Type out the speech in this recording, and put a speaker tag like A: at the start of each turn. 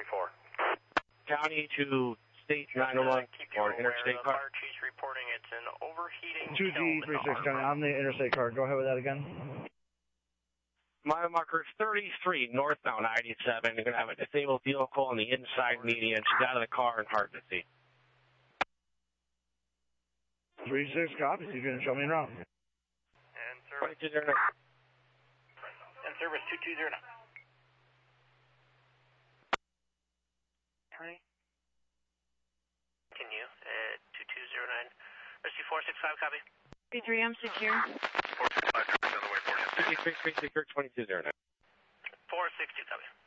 A: 3-4.
B: County to State 911 or interstate car.
A: Fire chief's reporting it's an overheating
C: 2G36 County, on the interstate car. Go ahead with that again.
B: Mile marker 33 northbound I-87. You're going to have a disabled vehicle on the inside median. She's out of the car and hard to see.
C: 36 copies. He's going to show me around.
A: And service.
B: 2209.
A: And service 2209.
D: County.
A: Continue at 2209. Rescue 465, copy.
D: B3, I'm secure.
A: 465, on the way for you.
B: 23 secure 2209.
A: 462, copy.